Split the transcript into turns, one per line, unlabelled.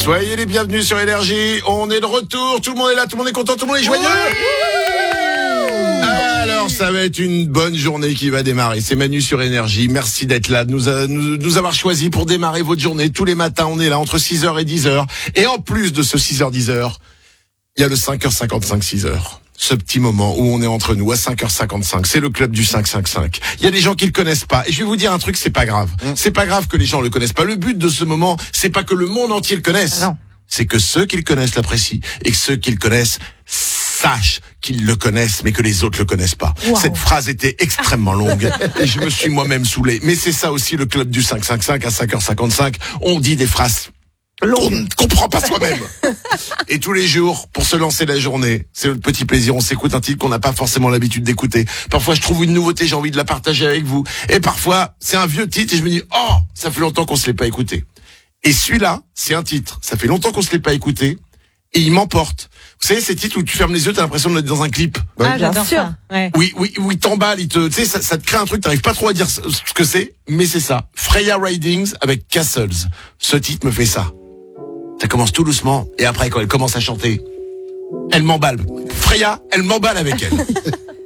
Soyez les bienvenus sur Énergie. On est de retour. Tout le monde est là, tout le monde est content, tout le monde est joyeux. Alors, ça va être une bonne journée qui va démarrer. C'est Manu sur Énergie. Merci d'être là, de nous avoir choisi pour démarrer votre journée. Tous les matins, on est là entre 6h et 10h. Et en plus de ce 6h, 10h, il y a le 5h55, 6h. Ce petit moment où on est entre nous à 5h55, c'est le club du 555. Il y a des gens qui le connaissent pas. Et je vais vous dire un truc, c'est pas grave. C'est pas grave que les gens le connaissent pas. Le but de ce moment, c'est pas que le monde entier le connaisse.
Non.
C'est que ceux qui le connaissent l'apprécient. Et que ceux qui le connaissent sachent qu'ils le connaissent, mais que les autres le connaissent pas.
Wow.
Cette phrase était extrêmement longue. Et je me suis moi-même saoulé. Mais c'est ça aussi le club du 555 à 5h55. On dit des phrases qu'on ne comprend pas soi-même. Et tous les jours, pour se lancer la journée, c'est notre petit plaisir, on s'écoute un titre qu'on n'a pas forcément l'habitude d'écouter. Parfois, je trouve une nouveauté, j'ai envie de la partager avec vous. Et parfois, c'est un vieux titre et je me dis, oh, ça fait longtemps qu'on se l'est pas écouté. Et celui-là, c'est un titre, ça fait longtemps qu'on se l'est pas écouté, et il m'emporte. Vous savez, ces titres où tu fermes les yeux, t'as l'impression d'être dans un clip.
Ah, j'adore ça. Ouais.
Oui, il t'emballe, tu sais, ça te crée un truc, t'arrives pas trop à dire ce que c'est, mais c'est ça. Freya Ridings avec Castles. Ce titre me fait ça. Ça commence tout doucement, et après, quand elle commence à chanter, elle m'emballe. Freya, elle m'emballe avec elle.